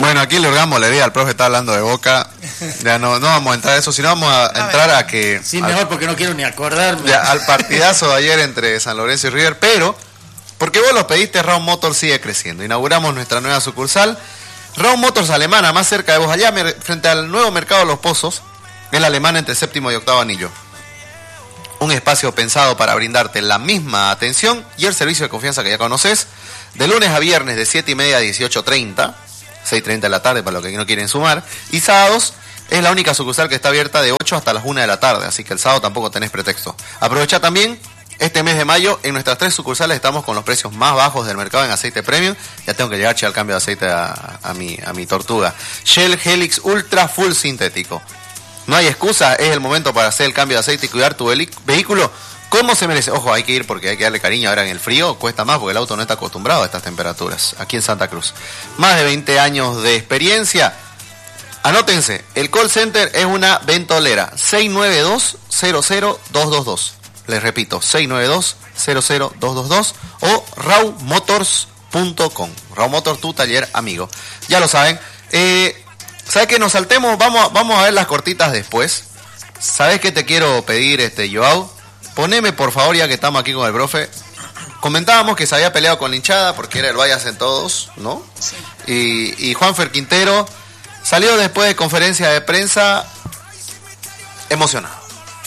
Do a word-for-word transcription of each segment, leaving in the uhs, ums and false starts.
Bueno, aquí le hurgamos la idea, el profe está hablando de Boca. Ya no, no vamos a entrar a eso, sino vamos a, a entrar a que... Sí, al, mejor porque no quiero ni acordarme. Ya, al partidazo de ayer entre San Lorenzo y River, pero, porque vos lo pediste, Raúl Motors sigue creciendo. Inauguramos nuestra nueva sucursal, Raúl Motors alemana, más cerca de vos, allá frente al nuevo mercado Los Pozos, es la alemana entre séptimo y octavo anillo. Un espacio pensado para brindarte la misma atención y el servicio de confianza que ya conoces, de lunes a viernes de siete y media a dieciocho treinta, seis treinta de la tarde para los que no quieren sumar, y sábados es la única sucursal que está abierta de ocho hasta las una de la tarde, así que el sábado tampoco tenés pretexto. Aprovecha también este mes de mayo, en nuestras tres sucursales estamos con los precios más bajos del mercado en aceite premium. Ya tengo que llegar al cambio de aceite a, a, mi, a mi tortuga. Shell Helix Ultra Full Sintético. No hay excusa, es el momento para hacer el cambio de aceite y cuidar tu vehículo como se merece. Ojo, hay que ir porque hay que darle cariño. Ahora en el frío cuesta más porque el auto no está acostumbrado a estas temperaturas. Aquí en Santa Cruz. Más de veinte años de experiencia. Anótense, el call center es una ventolera. seis nueve dos, cero cero dos dos dos. Les repito, seis nueve dos, cero cero dos dos dos o raw motors punto com. Raw Motors, tu taller amigo. Ya lo saben. Eh... ¿Sabes que nos saltemos? Vamos, vamos a ver las cortitas después. ¿Sabes qué te quiero pedir, este Joao? Poneme, por favor, ya que estamos aquí con el profe. Comentábamos que se había peleado con la hinchada porque era el Vallas en todos, ¿no? Sí. Y, y Juanfer Quintero salió después de conferencia de prensa emocionado.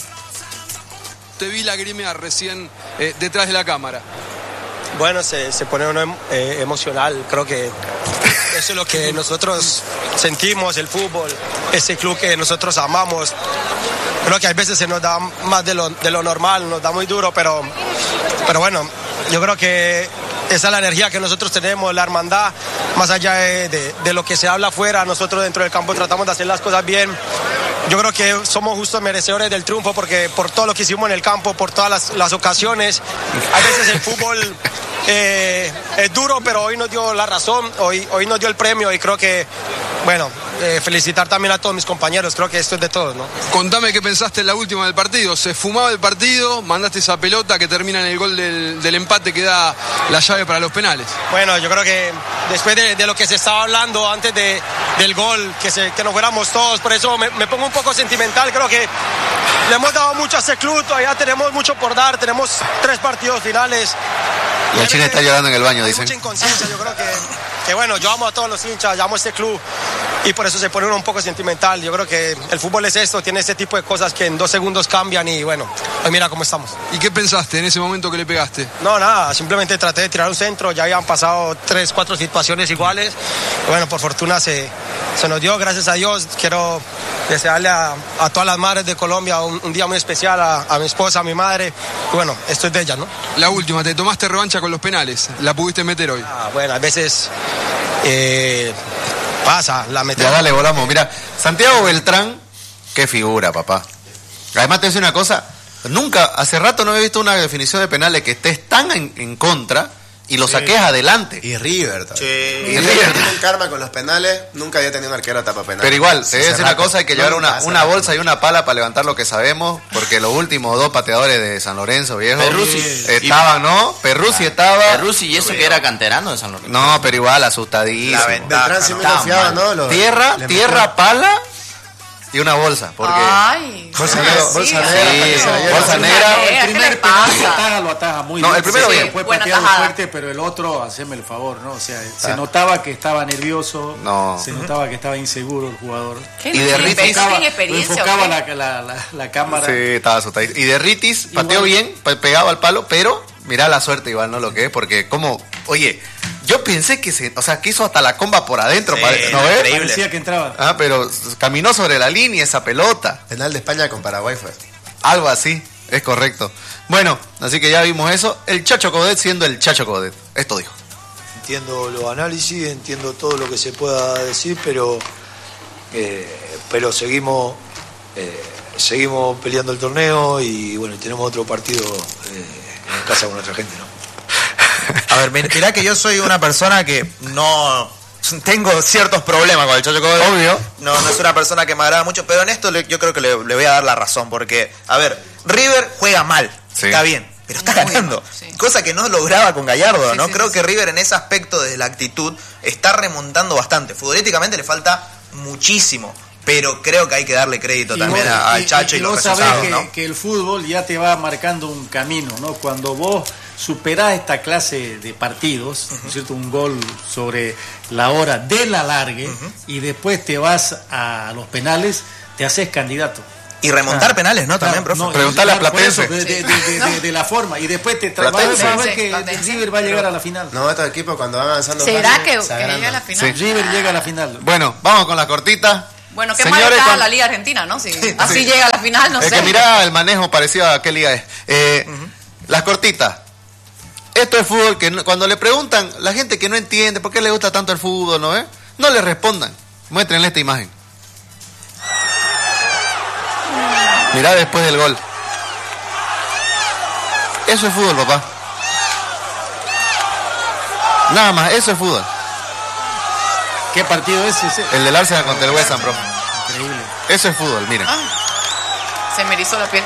Te vi lagrimear recién eh, detrás de la cámara. Bueno, se, se pone uno eh, emocional, creo que eso es lo que nosotros sentimos, el fútbol, ese club que nosotros amamos. Creo que a veces se nos da más de lo, de lo normal, nos da muy duro, pero, pero bueno, yo creo que esa es la energía que nosotros tenemos, la hermandad, más allá de, de, de lo que se habla afuera, nosotros dentro del campo tratamos de hacer las cosas bien. Yo creo que somos justos merecedores del triunfo porque por todo lo que hicimos en el campo, por todas las, las ocasiones. A veces el fútbol eh, es duro, pero hoy nos dio la razón, hoy, hoy nos dio el premio y creo que, bueno, eh, felicitar también a todos mis compañeros, creo que esto es de todos, ¿no? Contame qué pensaste en la última del partido. Se fumaba el partido, mandaste esa pelota que termina en el gol del, del empate que da la llave para los penales. Bueno, yo creo que después de, de lo que se estaba hablando antes de, del gol, que, se, que nos fuéramos todos, por eso me, me pongo un poco sentimental, creo que le hemos dado mucho a este club, todavía tenemos mucho por dar, tenemos tres partidos finales. Y el Chile está llorando en el baño, dicen. Mucha inconsciencia, yo creo que, que bueno, yo amo a todos los hinchas, yo amo a este club y por eso se pone uno un poco sentimental. Yo creo que el fútbol es esto, tiene este tipo de cosas que en dos segundos cambian y bueno, pues mira cómo estamos. ¿Y qué pensaste en ese momento que le pegaste? No, nada, simplemente traté de tirar un centro, ya habían pasado tres, cuatro situaciones iguales. Bueno, por fortuna se, se nos dio, gracias a Dios. Quiero desearle a, a todas las madres de Colombia un, un día muy especial, a, a mi esposa, a mi madre. Y bueno, esto es de ella, ¿no? La última, te tomaste revancha con los penales, la pudiste meter hoy. Ah, bueno, a veces eh, pasa, la metemos. Ya dale, volamos. Mira, Santiago Beltrán, qué figura, papá. Además te voy a decir una cosa, nunca, hace rato no he visto una definición de penales que estés tan en, en contra y lo saques sí. adelante. Y River también. Sí. Y River tiene un karma con los penales, nunca había tenido un arquero a tapa penal. Pero igual, te voy a decir una cosa, hay que no, llevar una, una bolsa rato. y una pala para levantar lo que sabemos, porque los últimos dos pateadores de San Lorenzo, viejo, Perruzzi. estaban, ¿no? Perruzzi ah, estaba. Perruzzi y eso que era canterano de San Lorenzo. No, pero igual, asustadísimo. Beltrán sí me confiaba, ¿no? Lo, tierra, tierra, pala y una bolsa, porque Ay, bolsa negra, bolsa negra, sí, bolsa negra. El primer penal que ataja lo ataja muy no, bien. el primero sí, bien. Fue Buena pateado tajada. fuerte, pero el otro, haceme el favor, ¿no? O sea, Ah. se notaba que estaba nervioso, No. se notaba que estaba inseguro el jugador. ¿Qué Y de no Ritis- tiene Enfocaba- experiencia? lo enfocaba ¿o la, qué? la, la, la cámara. Sí, estaba asustadísimo. Y de Ritis, pateó Igual. bien, pe- pegaba al palo, pero mirá la suerte igual, ¿no? Lo que es, porque como, oye, yo pensé que se, o sea, que hizo hasta la comba por adentro, Sí, para, ¿no ves? increíble. Parecía que entraba. Ah, pero caminó sobre la línea esa pelota. penal de España con Paraguay fue. Algo así, es correcto. Bueno, así que ya vimos eso. El Chacho Codet siendo el Chacho Codet. Esto dijo. Entiendo los análisis, entiendo todo lo que se pueda decir, pero eh, pero seguimos eh, seguimos peleando el torneo y bueno, tenemos otro partido eh, en casa con nuestra gente, ¿no? A ver, mir- mirá que yo soy una persona que no... Tengo ciertos problemas con el Chacho Codet. Obvio. No, no es una persona que me agrada mucho, pero en esto le- yo creo que le, le voy a dar la razón, porque, a ver, River juega mal, Sí. está bien, pero está Muy ganando. mal, sí. Cosa que no lograba con Gallardo, Sí, ¿no? sí, Creo sí, que sí. River en ese aspecto, desde la actitud, está remontando bastante. Futbolísticamente le falta muchísimo, pero creo que hay que darle crédito Y también vos- a- al y- Chacho y, y los vos sabés resultados, que, ¿no? que el fútbol ya te va marcando un camino, ¿no? Cuando vos superás esta clase de partidos, ¿no es cierto? Un gol sobre la hora de la largue y después te vas a los penales, te haces candidato. Y remontar Ah, penales, ¿no? claro, También, profe. no, Preguntale a claro, por eso, Platense. De, de- de- de- de la forma. Y después te tra- vas a ver- Platense. vas a ver Sí, que Platense. River va a llegar a la final. No, estos equipos cuando van avanzando ¿Será fácil, que, se que agrandan. llegue a la final? Sí. River llega a la final. Bueno, vamos con la cortita. Bueno, qué Señores, mal está con- la Liga Argentina, ¿no? Si así sí. llega a la final, no es sé. que mirá el manejo parecido a qué liga es. Eh, Las cortitas. Esto es fútbol que no- cuando le preguntan, la gente que no entiende por qué le gusta tanto el fútbol, ¿no? ¿Eh? No le respondan. Muéstrenle esta imagen. Mirá después del gol. Eso es fútbol, papá. Nada más, eso es fútbol. ¿Qué partido es ese? El del Arsenal contra el West Ham, profe. Increíble. Eso es fútbol, miren. Se me erizó la piel.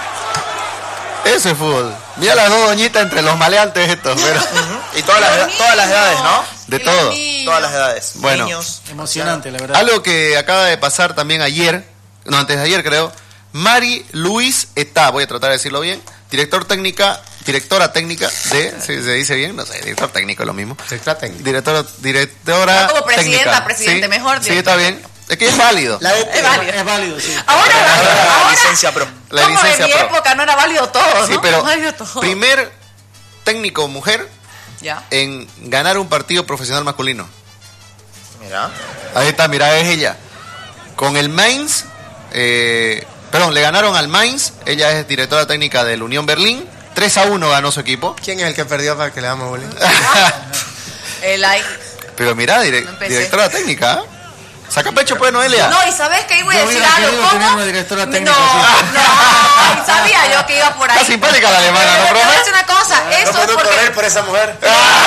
Eso es fútbol. Mira las dos doñitas entre los maleantes estos, pero Y todas las, todas las edades, ¿no? de Y los todo. niños. Todas las edades. Bueno. Niños. Emocionante, la verdad. Algo que acaba de pasar también ayer, no, antes de ayer creo, Mari Luis Etá, voy a tratar de decirlo bien, director técnica, directora técnica de, ¿se, se dice bien? No sé, director técnico es lo mismo. Directora técnica. Directora, directora Ah, como presidenta, técnica. presidente, Sí, mejor Sí, directora. está bien. Es que es válido. La de Es válido. Es válido, sí. Ahora, La ahora, licencia pro. La como licencia en mi pro. época no era válido todo, ¿no? Sí, pero Válido todo. primer técnico mujer Ya. en ganar un partido profesional masculino. Mira. Ahí está, mira, es ella. Con el Mainz, eh, perdón, le ganaron al Mainz, ella es directora técnica del Unión Berlín, tres a uno ganó su equipo. ¿Quién es el que perdió para que le damos bullying? El like. Pero mira, dire- No empecé. directora técnica, ¿eh? Saca pecho pues, Noelia. No, y sabes que iba a Yo decir hubiera algo. querido ¿Cómo? tener una directora técnica no, así. no, y sabía yo que iba por ahí. Está simpática la alemana, ¿no, Pero te voy a profe? decir una cosa, eso No es puedo correr porque por esa mujer.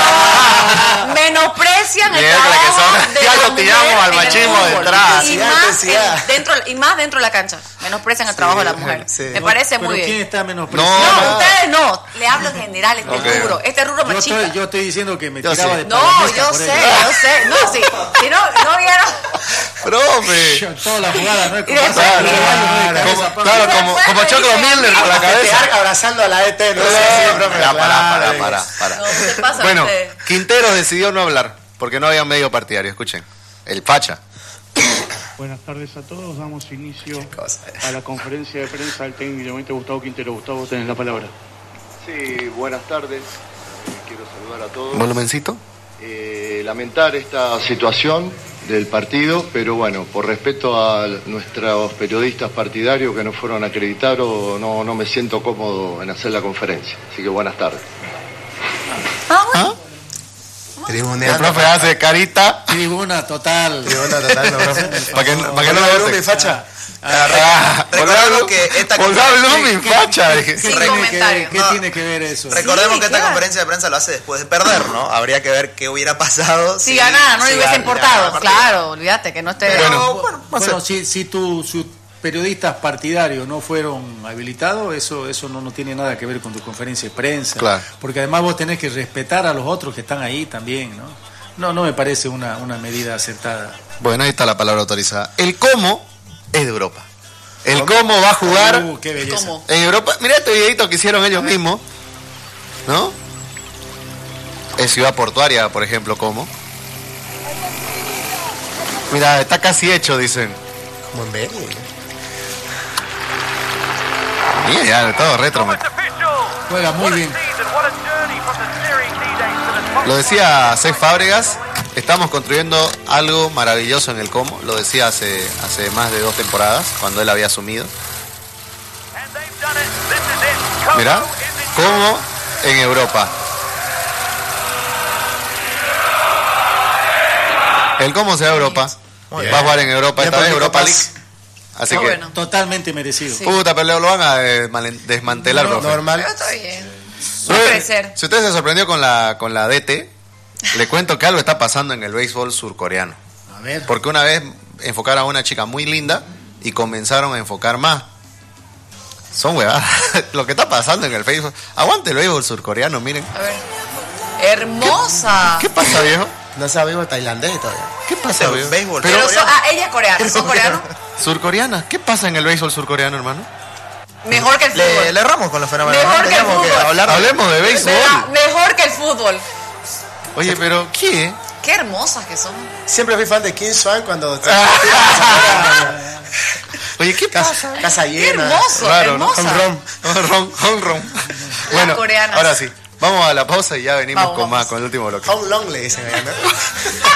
menosprecian el Miércoles que trabajo son- de ya la lo tiramos mujer al en el machismo fútbol. detrás. Y Intensidad, más, intensidad. en- dentro, y más dentro de la cancha. Menosprecian el trabajo de la mujer. sí. Me parece Pero muy ¿quién bien. está No, menospreciando? No, no. ustedes no. Le hablo en general, este Ok. rubro. Este rubro Yo machista. estoy, yo estoy diciendo que me Yo tiraba sé. de No, palomista yo por sé, ella. yo sé. No, sí. Si no, no vieron. Profe. Yo, toda la jugada, ¿no? Es Y como después- hacer un caballo, ¿no? De cabeza, Como, pa. claro, como, como Choclo Miller con la cabeza. Festejar abrazando a la E T, no sé si, profe. Ya, pará, pará, claro. pará, pará. No, se pasa Bueno, usted. Quintero decidió no hablar, porque no había medio partidario, escuchen. El Pacha. Buenas tardes a todos, damos inicio cosa. a la conferencia de prensa del técnico Gustavo Quintero. Gustavo, tenés la palabra. Sí, buenas tardes. Eh, quiero saludar a todos. Volumencito. Eh, lamentar esta situación del partido, pero bueno, por respeto a nuestros periodistas partidarios que no fueron acreditados, no, no me siento cómodo en hacer la conferencia. Así que buenas tardes. Ah, bueno. ¿Ah? El Tribuneando. profe hace carita Tribuna total. Tribuna total, no, profe. para que, pa' que no Hola, lo Blumi, voten. facha. Ah, Recordemos Hola, que esta Hola, conferencia- Blumi, facha. dije. Sin ¿Qué tiene que, comentario. ¿qué No. tiene que ver eso? Recordemos Sí, que esta claro. conferencia de prensa lo hace después de perder, ¿no? Habría que ver qué hubiera pasado Si ganara, no le hubiese gan- importado. ganara el partido. Claro, olvídate que no esté. Pero, bueno, no sé. Bueno, si, si tu, sus periodistas partidarios no fueron habilitados, eso eso no, no tiene nada que ver con tu conferencia de prensa. Claro. Porque además vos tenés que respetar a los otros que están ahí también, ¿no? No, no me parece una, una medida acertada. Bueno, ahí está la palabra autorizada. El cómo es de Europa. El cómo va a jugar Uh, qué belleza. ¿Cómo? en Europa. Mira este videito que hicieron ellos mismos, ¿no? Es ciudad portuaria, por ejemplo, ¿cómo? Mira, está casi hecho, dicen. Como en Beni. Mira, ya, todo retro. me- Juega muy bien. Lo decía Cés Fábregas, estamos construyendo algo maravilloso en el Como. Lo decía hace, hace más de dos temporadas, cuando él había asumido. Mirá, Como en Europa. El Como se va a Europa. Muy Va a jugar en Europa, Bien esta por vez Nico Europa Paz. League. Así Ah, que, bueno. Totalmente merecido. Sí. puta, pero lo van a desmalen- desmantelar, No, profe. normal. Pero está bien. Va a Eh, crecer. Si usted se sorprendió con la, con la D T, le cuento que algo está pasando en el béisbol surcoreano. A ver. Porque una vez enfocaron a una chica muy linda y comenzaron a enfocar más. Son huevadas. Lo que está pasando en el Facebook. Aguante el béisbol surcoreano, miren. A ver. Hermosa. ¿Qué pasa, viejo? No sabe béisbol tailandés todavía. ¿Qué pasa, viejo? Béisbol. Pero, Pero, son- ah, ella es coreana, ¿son coreanos? surcoreana. ¿Qué pasa en el béisbol surcoreano, hermano? Mejor que el fútbol. Le, le erramos con los fenómenos. Mejor ¿no? que el Teníamos que fútbol. hablar de- Hablemos de béisbol. Mira, mejor que el fútbol. Oye, pero ¿qué? Qué hermosas que son. Siempre fui fan de Kim Swan cuando... Oye, ¿qué casa, pasa? casa Qué llena. hermoso, Raro, ¿no? hermosa. Home run. Home run, home run. Bueno, coreanas. ahora sí. Vamos a la pausa y ya venimos Vamos, con vamos. más, con el último bloque. Home long le dicen allá, ¿no?